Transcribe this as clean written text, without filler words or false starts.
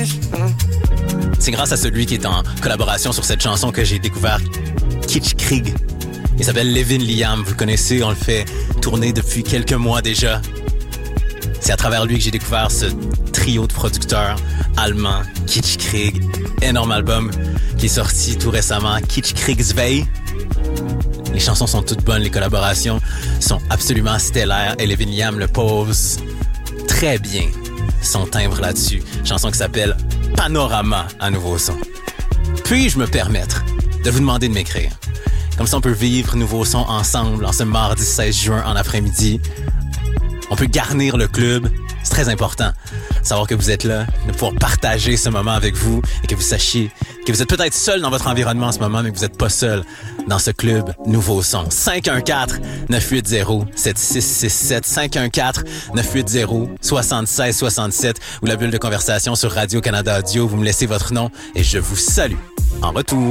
C'est grâce à celui qui est en collaboration sur cette chanson que j'ai découvert Kitsch Krieg. Il s'appelle Levin Liam, vous le connaissez, on le fait tourner depuis quelques mois déjà. C'est à travers lui que j'ai découvert ce trio de producteurs allemands, Kitsch Krieg, énorme album qui est sorti tout récemment, Kitsch Krieg 2. Les chansons sont toutes bonnes, les collaborations sont absolument stellaires et Levin Liam le pose très bien, son timbre là-dessus. Chanson qui s'appelle Panorama à Nouveau Son. Puis-je me permettre de vous demander de m'écrire? Comme ça, on peut vivre Nouveau Son ensemble en ce mardi 16 juin en après-midi. On peut garnir le club. C'est très important de savoir que vous êtes là, de pouvoir partager ce moment avec vous et que vous sachiez que vous êtes peut-être seul dans votre environnement en ce moment, mais que vous n'êtes pas seul dans ce club Nouveau Son. 514-980-7667. 514-980-7667 ou la bulle de conversation sur Radio-Canada Audio. Vous me laissez votre nom et je vous salue. En retour.